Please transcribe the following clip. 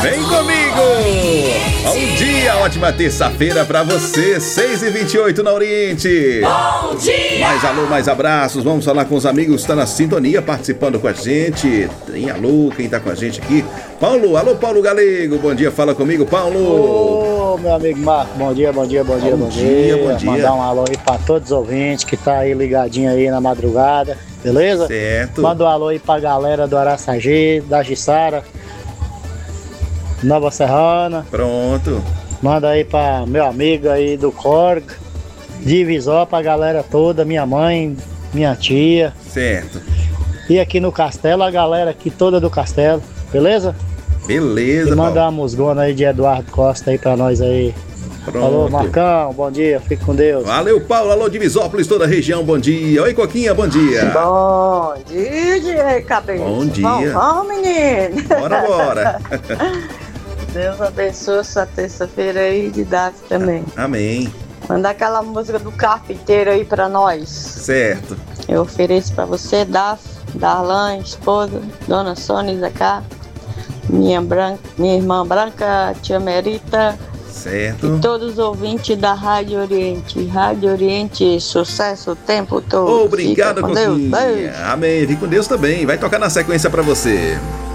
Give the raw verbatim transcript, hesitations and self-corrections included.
Vem comigo! Bom dia, ótima terça-feira pra você, seis e vinte e oito na Oriente. Bom dia! Mais alô, mais abraços, vamos falar com os amigos, tá na sintonia, participando com a gente. Tem alô, quem tá com a gente aqui? Paulo, alô Paulo Galego, bom dia, fala comigo, Paulo. Ô, meu amigo Marco, bom dia, bom dia, bom dia, Bom bom dia, dia. bom dia. Mandar um alô aí pra todos os ouvintes que tá aí ligadinho aí na madrugada, beleza? Certo. Manda um alô aí pra galera do Araçagi, da Jussara, Nova Serrana. Pronto. Manda aí pra meu amigo aí do Corg, Divisó, pra galera toda, minha mãe, minha tia. Certo. E aqui no Castelo, a galera aqui toda do Castelo, beleza? Beleza, E manda Paulo. uma musgona aí de Eduardo Costa aí pra nós aí. Pronto. Alô, Marcão, bom dia, fique com Deus. Valeu, Paulo, alô Divisópolis, toda a região, bom dia. Oi, Coquinha, bom dia. Bom dia, cabeça. Bom dia. Vamos, vamos, menino. Bora, bora. Deus abençoe essa terça-feira aí de Daf também. Amém. Manda aquela música do carpinteiro aí pra nós. Certo. Eu ofereço pra você, Daf, Darlan, esposa, Dona Sônia Zacá, minha, branca, minha irmã Branca, tia Merita, Certo. e todos os ouvintes da Rádio Oriente. Rádio Oriente, sucesso o tempo todo. Obrigado, Fica com Deus. Coquinha. Beijo. Amém. Fique com Deus também. Vai tocar na sequência pra você.